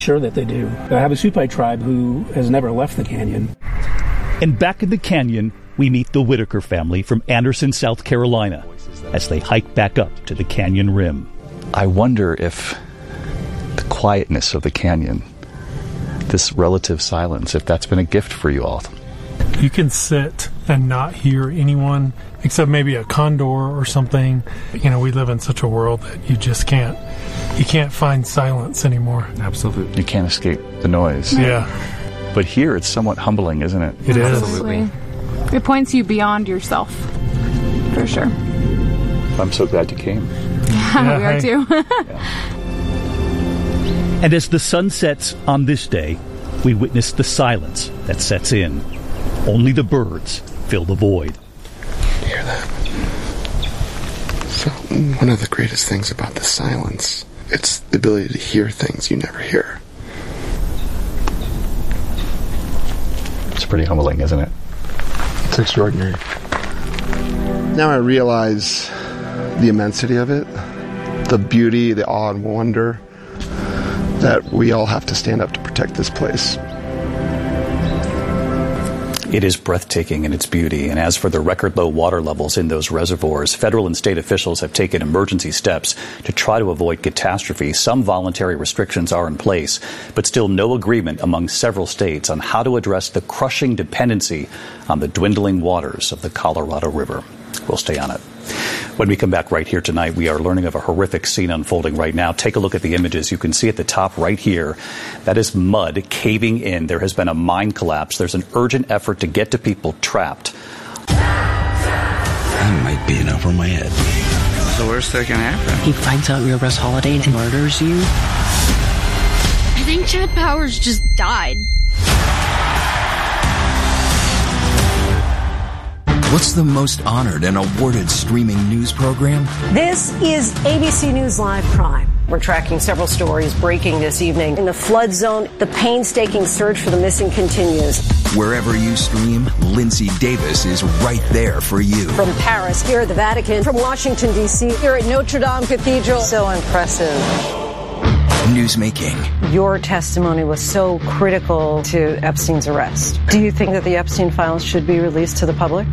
Sure that they do. The Havasupai tribe, who has never left the canyon. And back in the canyon, we meet the Whitaker family from Anderson, South Carolina, as they hike back up to the canyon rim. I wonder if the quietness of the canyon, this relative silence, if that's been a gift for you all. You can sit and not hear anyone except maybe a condor or something. You know, we live in such a world that you just can't find silence anymore. Absolutely. You can't escape the noise. Yeah. But here it's somewhat humbling, isn't it? It is. Absolutely. It points you beyond yourself, for sure. I'm so glad you came. Yeah, we are too. And as the sun sets on this day, we witness the silence that sets in. Only the birds fill the void. Hear that? So one of the greatest things about the silence, it's the ability to hear things you never hear. It's pretty humbling, isn't it? It's extraordinary. Now I realize the immensity of it, the beauty, the awe and wonder that we all have to stand up to protect this place. It is breathtaking in its beauty, and as for the record low water levels in those reservoirs, federal and state officials have taken emergency steps to try to avoid catastrophe. Some voluntary restrictions are in place, but still no agreement among several states on how to address the crushing dependency on the dwindling waters of the Colorado River. We'll stay on it. When we come back right here tonight, we are learning of a horrific scene unfolding right now. Take a look at the images. You can see at the top right here, that is mud caving in. There has been a mine collapse. There's an urgent effort to get to people trapped. That might be enough for my head. The worst that can happen. He finds out you're Russ Holiday and murders you. I think Chad Powers just died. What's the most honored and awarded streaming news program? This is ABC News Live Prime. We're tracking several stories breaking this evening. In the flood zone, the painstaking search for the missing continues. Wherever you stream, Lindsay Davis is right there for you. From Paris, here at the Vatican, from Washington, D.C., here at Notre Dame Cathedral. So impressive. Newsmaking. Your testimony was so critical to Epstein's arrest. Do you think that the Epstein files should be released to the public?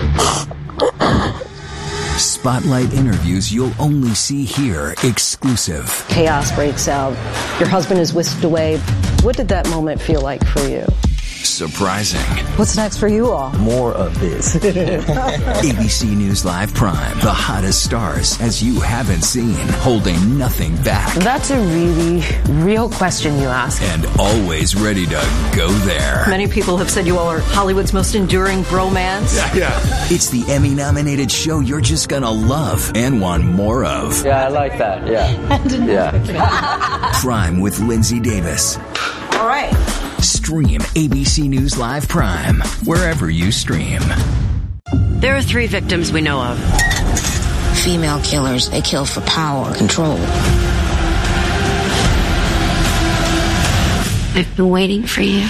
Spotlight interviews you'll only see here, exclusive. Chaos breaks out. Your husband is whisked away. What did that moment feel like for you? Surprising. What's next for you all? More of this. ABC News Live Prime. The hottest stars as you haven't seen. Holding nothing back. That's a really real question you ask. And always ready to go there. Many people have said you all are Hollywood's most enduring bromance. Yeah. It's the Emmy-nominated show you're just gonna love and want more of. Yeah, I like that. Yeah. Prime with Lindsay Davis. All right. Stream ABC News Live Prime wherever you stream. There are 3 victims we know of. Female killers, they kill for power, control. I've been waiting for you.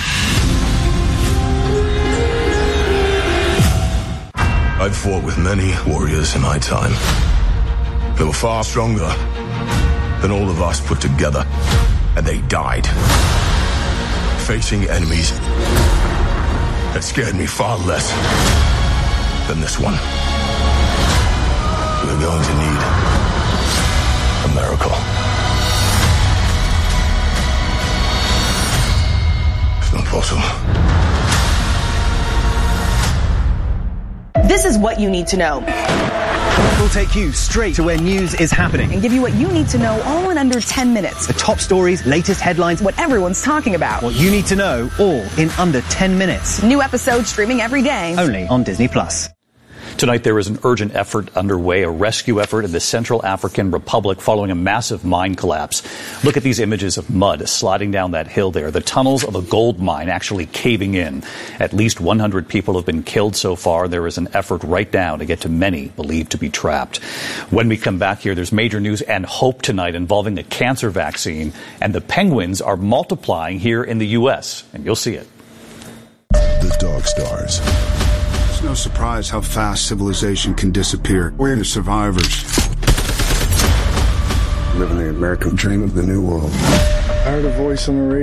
I've fought with many warriors in my time. They were far stronger than all of us put together, and they died facing enemies that scared me far less than this one. We're going to need a miracle. It's not possible. This is what you need to know. We'll take you straight to where news is happening and give you what you need to know all in under 10 minutes. The top stories, latest headlines, what everyone's talking about. What you need to know, all in under 10 minutes. New episodes streaming every day. Only on Disney+. Tonight, there is an urgent effort underway, a rescue effort in the Central African Republic following a massive mine collapse. Look at these images of mud sliding down that hill there. The tunnels of a gold mine actually caving in. At least 100 people have been killed so far. There is an effort right now to get to many believed to be trapped. When we come back here, there's major news and hope tonight involving a cancer vaccine. And the penguins are multiplying here in the U.S. And you'll see it. The Dog Stars. No surprise how fast civilization can disappear. We're the survivors. Living the American dream of the new world. I heard a voice on the radio.